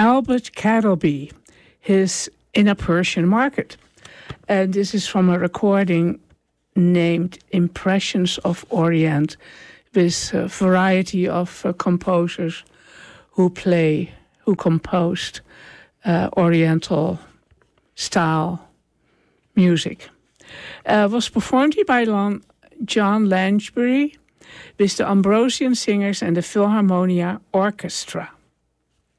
Albert Caddelby, his In a Persian Market. And this is from a recording named Impressions of Orient, with a variety of composers who composed Oriental style music. Was performed by John Lansbury with the Ambrosian Singers and the Philharmonia Orchestra.